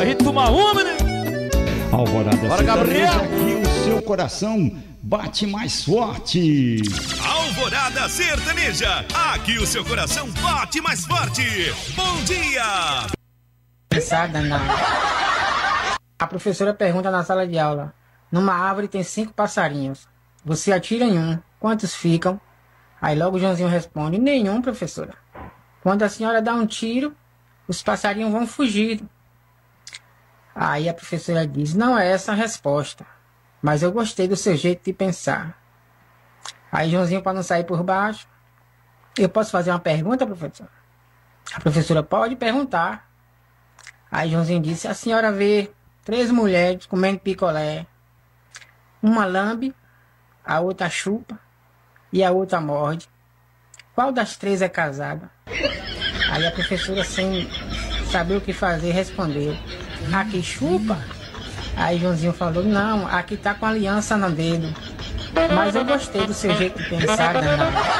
A gente toma uma, menino. Alvorada Bora, Gabriel. Aqui o seu coração bate mais forte. Alvorada Sertaneja, aqui o seu coração bate mais forte. Bom dia! Pensada não. A professora pergunta na sala de aula: numa árvore tem 5 passarinhos. Você atira em um. Quantos ficam? Aí logo o Joãozinho responde: nenhum, professora. Quando a senhora dá um tiro, os passarinhos vão fugir. Aí a professora diz: não é essa a resposta, mas eu gostei do seu jeito de pensar. Aí Joãozinho, para não sair por baixo: eu posso fazer uma pergunta, professora? A professora: pode perguntar. Aí Joãozinho disse: a senhora vê 3 mulheres comendo picolé. Uma lambe, a outra chupa e a outra morde. Qual das 3 é casada? Aí a professora, sem saber o que fazer, respondeu: a que chupa? Aí Joãozinho falou: não, a que tá com aliança no dedo. Mas eu gostei do seu jeito de pensar, danado.